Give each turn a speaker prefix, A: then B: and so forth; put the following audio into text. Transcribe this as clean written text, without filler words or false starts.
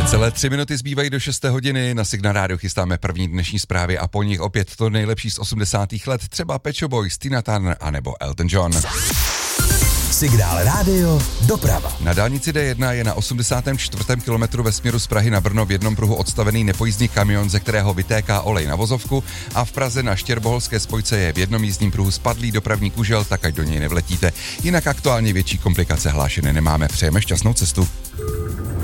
A: Celé 3 minuty zbývají do 6 hodiny, na Signál Rádiu chystáme první dnešní zprávy a po nich opět to nejlepší z 80. let, třeba Pet Shop Boys, Tina Turner anebo Elton John.
B: Signál Rádio doprava.
A: Na dálnici D1 je na 84. kilometru ve směru z Prahy na Brno v jednom pruhu odstavený nepojízdný kamion, ze kterého vytéká olej na vozovku, a v Praze na Štěrboholské spojce je v jednom jízdním pruhu spadlý dopravní kužel, tak ať do něj nevletíte. Jinak aktuálně větší komplikace hlášené nemáme. Přejeme šťastnou cestu.